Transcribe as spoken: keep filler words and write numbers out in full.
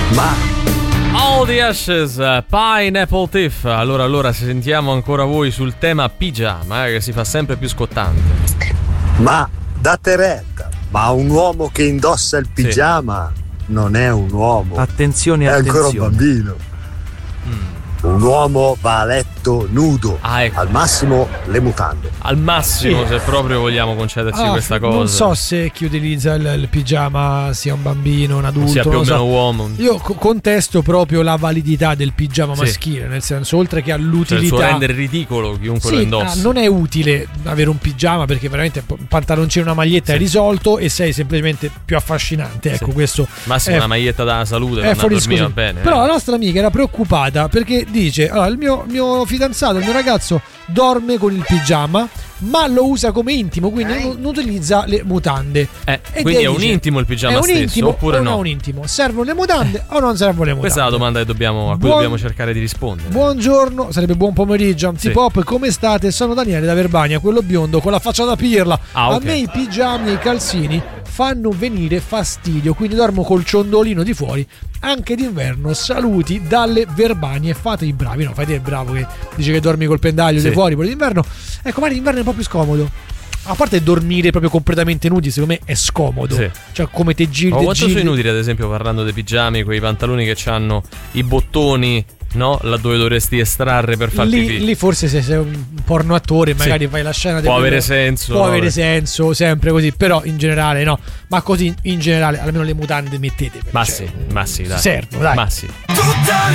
Ma All the Ashes, Pineapple Thief. Allora, allora, se sentiamo ancora voi sul tema pigiama, eh, che si fa sempre più scottante. Ma date retta, ma un uomo che indossa il pigiama sì. non è un uomo. Attenzione, è attenzione. ancora un bambino. Mm. Un uomo va a letto nudo, ah, ecco. al massimo le mutande. Al massimo, sì. se proprio vogliamo concederci ah, questa cosa. Non so se chi utilizza il, il pigiama sia un bambino, un adulto, sia più o meno so. uomo. Io co- contesto proprio la validità del pigiama sì. maschile, nel senso, oltre che all'utilità, cioè, il suo rendere ridicolo chiunque sì, lo indossi. Ah, non è utile avere un pigiama perché veramente un pantaloncino e una maglietta sì. è risolto e sei semplicemente più affascinante. Ecco, sì. questo massimo è, una maglietta da salute è fuori dormiva bene. Però eh. la nostra amica era preoccupata perché dice: allora, il mio, mio fidanzato, il mio ragazzo dorme con il pigiama, ma lo usa come intimo, quindi non, non utilizza le mutande. Eh, quindi è un dice, intimo il pigiama è un stesso intimo oppure o no? non è un intimo? Servono le mutande o non servono le mutande? Questa è la domanda che dobbiamo, a cui Buon... dobbiamo cercare di rispondere. Buongiorno, sarebbe buon pomeriggio Antipop, sì. come state? Sono Daniele da Verbania, quello biondo con la faccia da pirla. Ah, okay. A me i pigiami e i calzini fanno venire fastidio, quindi dormo col ciondolino di fuori anche d'inverno. Saluti dalle Verbanie, fate i bravi. No, fate il bravo che dice che dormi col pendaglio sì. di fuori poi d'inverno. Ecco, ma l'inverno è un po' più scomodo. A parte dormire proprio completamente nudi, secondo me è scomodo. Sì. Cioè, come te giri, ma te quanto giri. sono inutili, ad esempio, parlando dei pigiami, quei pantaloni che hanno i bottoni, no? Laddove dovresti estrarre per far lì, pipì. lì forse se sei un porno attore magari sì. fai la scena può avere quello, senso può no? avere senso sempre così, però in generale no, ma così in generale almeno le mutande mettete, ma cioè, sì ma sì dai servono, dai. ma sì. Tutta